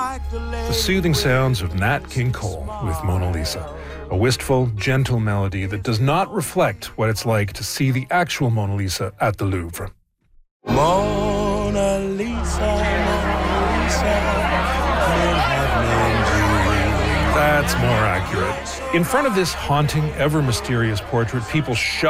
The soothing sounds of Nat King Cole with Mona Lisa. A wistful, gentle melody that does not reflect what it's like to see the actual Mona Lisa at the Louvre. Mona Lisa, Mona Lisa, That's more accurate. In front of this haunting, ever mysterious portrait, people shout